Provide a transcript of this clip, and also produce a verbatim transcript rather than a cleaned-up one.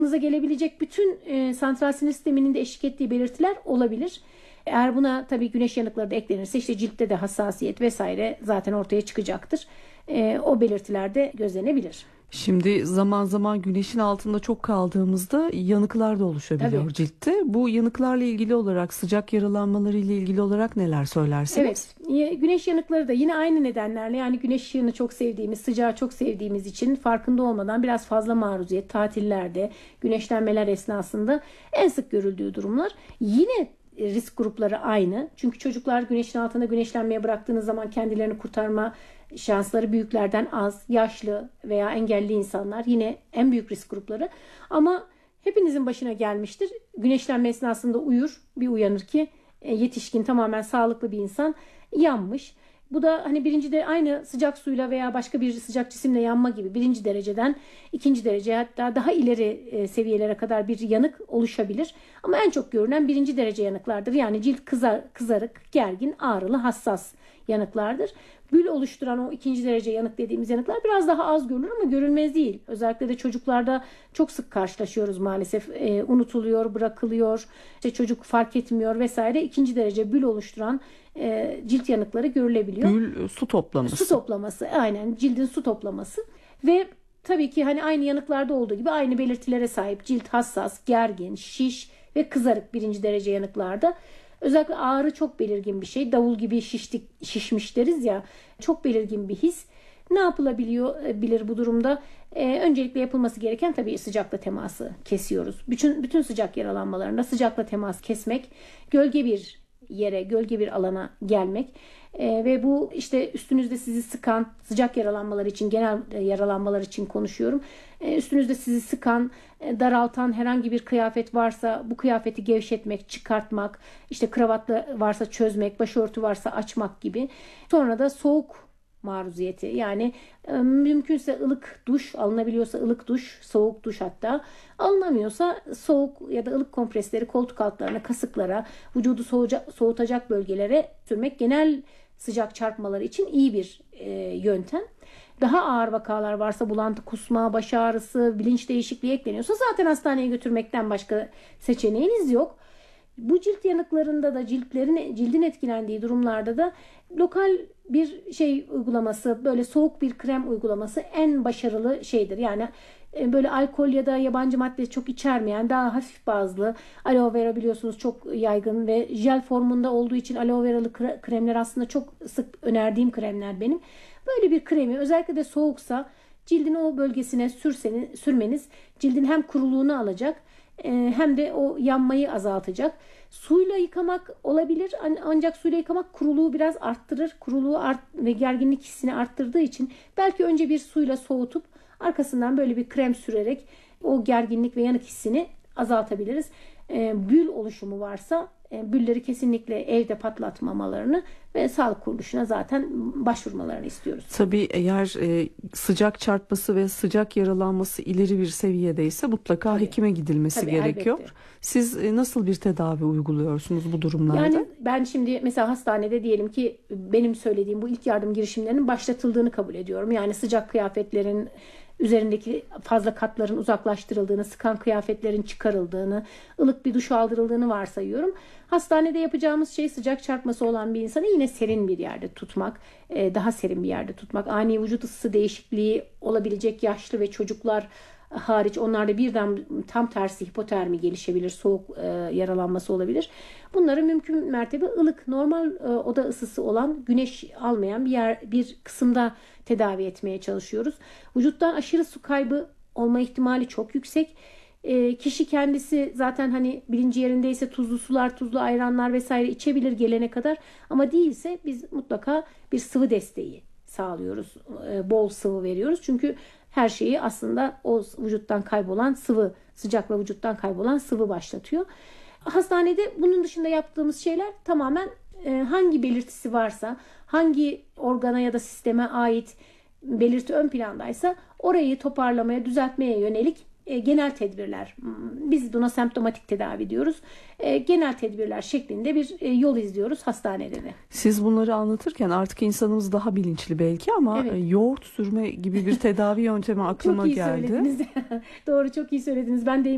Aklınıza gelebilecek bütün e, santral sinir sisteminin de eşlik ettiği belirtiler olabilir. Eğer buna tabii güneş yanıkları da eklenirse işte ciltte de hassasiyet vesaire zaten ortaya çıkacaktır. E, o belirtiler de gözlenebilir. Şimdi zaman zaman güneşin altında çok kaldığımızda yanıklar da oluşabiliyor Tabii. ciltte. Bu yanıklarla ilgili olarak, sıcak yaralanmaları ile ilgili olarak neler söylersiniz? Evet, güneş yanıkları da yine aynı nedenlerle, yani güneş ışığını çok sevdiğimiz, sıcağı çok sevdiğimiz için farkında olmadan biraz fazla maruziyet, tatillerde, güneşlenmeler esnasında en sık görüldüğü durumlar. Yine risk grupları aynı. Çünkü çocuklar güneşin altında güneşlenmeye bıraktığınız zaman kendilerini kurtarma şansları büyüklerden az. Yaşlı veya engelli insanlar yine en büyük risk grupları. Ama hepinizin başına gelmiştir. Güneşlenme esnasında uyur, bir uyanır ki yetişkin, tamamen sağlıklı bir insan yanmış. Bu da hani birinci de aynı sıcak suyla veya başka bir sıcak cisimle yanma gibi birinci dereceden ikinci derece, hatta daha ileri seviyelere kadar bir yanık oluşabilir. Ama en çok görünen birinci derece yanıklardır. Yani cilt kızar, kızarık, gergin, ağrılı, hassas yanıklardır. Bül oluşturan o ikinci derece yanık dediğimiz yanıklar biraz daha az görülür ama görülmez değil. Özellikle de çocuklarda çok sık karşılaşıyoruz maalesef. E, unutuluyor, bırakılıyor, işte çocuk fark etmiyor vesaire. İkinci derece bül oluşturan e, cilt yanıkları görülebiliyor. Bül, su toplaması. Su toplaması, aynen, cildin su toplaması. Ve tabii ki hani aynı yanıklarda olduğu gibi aynı belirtilere sahip cilt hassas, gergin, şiş ve kızarık birinci derece yanıklarda. Özellikle ağrı çok belirgin bir şey. Davul gibi şiştik, şişmiş deriz ya. Çok belirgin bir his. Ne yapılabiliyor bilir bu durumda? Ee, öncelikle yapılması gereken tabii sıcakla teması kesiyoruz. Bütün bütün sıcak yaralanmalarında sıcakla temas kesmek, gölge bir yere, gölge bir alana gelmek ee, ve bu işte üstünüzde sizi sıkan, sıcak yaralanmalar için, genel yaralanmalar için konuşuyorum. Ee, üstünüzde sizi sıkan, daraltan herhangi bir kıyafet varsa bu kıyafeti gevşetmek, çıkartmak, işte kravatlı varsa çözmek, başörtü varsa açmak gibi. Sonra da soğuk maruziyeti, yani e, mümkünse ılık duş, alınabiliyorsa ılık duş, soğuk duş, hatta alınamıyorsa soğuk ya da ılık kompresleri koltuk altlarına, kasıklara, vücudu soğuca, soğutacak bölgelere sürmek genel sıcak çarpmaları için iyi bir e, yöntem. Daha ağır vakalar varsa, bulantı, kusma, baş ağrısı, bilinç değişikliği ekleniyorsa zaten hastaneye götürmekten başka seçeneğiniz yok. Bu cilt yanıklarında da, ciltlerin cildin etkilendiği durumlarda da lokal bir şey uygulaması, böyle soğuk bir krem uygulaması en başarılı şeydir. Yani böyle alkol ya da yabancı madde çok içermeyen, daha hafif bazlı, aloe vera biliyorsunuz çok yaygın ve jel formunda olduğu için aloe veralı kremler aslında çok sık önerdiğim kremler benim. Böyle bir kremi özellikle de soğuksa cildin o bölgesine sürseniz, sürmeniz cildin hem kuruluğunu alacak hem de o yanmayı azaltacak. Suyla yıkamak olabilir, ancak suyla yıkamak kuruluğu biraz arttırır. Kuruluğu art ve gerginlik hissini arttırdığı için belki önce bir suyla soğutup arkasından böyle bir krem sürerek o gerginlik ve yanık hissini azaltabiliriz. Bül oluşumu varsa bülleri kesinlikle evde patlatmamalarını ve sağlık kuruluşuna zaten başvurmalarını istiyoruz. Tabii eğer e, sıcak çarpması ve sıcak yaralanması ileri bir seviyedeyse mutlaka Tabii. hekime gidilmesi Tabii, gerekiyor. elbette. Siz e, nasıl bir tedavi uyguluyorsunuz bu durumlarda? Yani ben şimdi mesela hastanede diyelim ki benim söylediğim bu ilk yardım girişimlerinin başlatıldığını kabul ediyorum. Yani sıcak kıyafetlerin üzerindeki fazla katların uzaklaştırıldığını, sıkan kıyafetlerin çıkarıldığını, ılık bir duş aldırıldığını varsayıyorum. Hastanede yapacağımız şey sıcak çarpması olan bir insanı yine serin bir yerde tutmak, daha serin bir yerde tutmak. Ani vücut ısısı değişikliği olabilecek yaşlı ve çocuklar hariç, onlarda birden tam tersi hipotermi gelişebilir, soğuk e, yaralanması olabilir. Bunları mümkün mertebe ılık, normal e, oda ısısı olan, güneş almayan bir yer, bir kısımda tedavi etmeye çalışıyoruz. Vücuttan aşırı su kaybı olma ihtimali çok yüksek. E, kişi kendisi zaten hani bilinci yerindeyse tuzlu sular, tuzlu ayranlar vesaire içebilir gelene kadar, ama değilse biz mutlaka bir sıvı desteği sağlıyoruz. E, bol sıvı veriyoruz. Çünkü her şeyi aslında o vücuttan kaybolan sıvı, sıcakla vücuttan kaybolan sıvı başlatıyor. Hastanede bunun dışında yaptığımız şeyler tamamen e, hangi belirtisi varsa, hangi organa ya da sisteme ait belirti ön plandaysa orayı toparlamaya, düzeltmeye yönelik e, genel tedbirler. Biz buna semptomatik tedavi diyoruz. E, genel tedbirler şeklinde bir e, yol izliyoruz hastanede de. Siz bunları anlatırken artık insanımız daha bilinçli belki, ama Evet. yoğurt sürme gibi bir tedavi yöntemi aklıma Çok iyi geldi. söylediniz. Doğru, çok iyi söylediniz. Ben de